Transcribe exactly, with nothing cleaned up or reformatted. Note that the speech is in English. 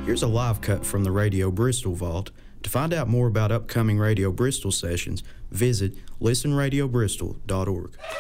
Here's a live cut from the Radio Bristol Vault. To find out more about upcoming Radio Bristol sessions, visit listen radio bristol dot org.